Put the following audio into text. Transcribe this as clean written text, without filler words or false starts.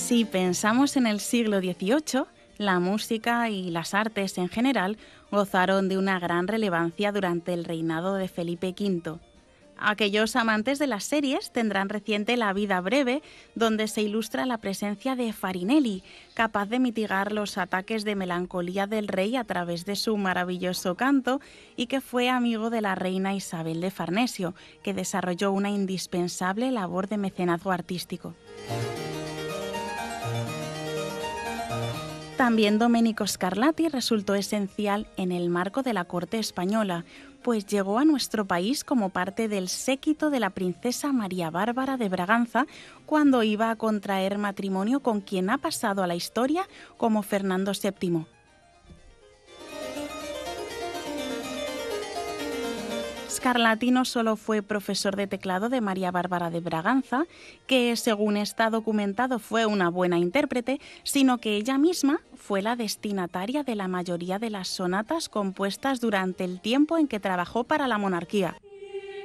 Si pensamos en el siglo XVIII, la música y las artes en general gozaron de una gran relevancia durante el reinado de Felipe V. Aquellos amantes de las series tendrán reciente La vida breve, donde se ilustra la presencia de Farinelli, capaz de mitigar los ataques de melancolía del rey a través de su maravilloso canto, y que fue amigo de la reina Isabel de Farnesio, que desarrolló una indispensable labor de mecenazgo artístico. También Domenico Scarlatti resultó esencial en el marco de la corte española, pues llegó a nuestro país como parte del séquito de la princesa María Bárbara de Braganza cuando iba a contraer matrimonio con quien ha pasado a la historia como Fernando VII. Scarlatti no solo fue profesor de teclado de María Bárbara de Braganza, que según está documentado fue una buena intérprete, sino que ella misma fue la destinataria de la mayoría de las sonatas compuestas durante el tiempo en que trabajó para la monarquía.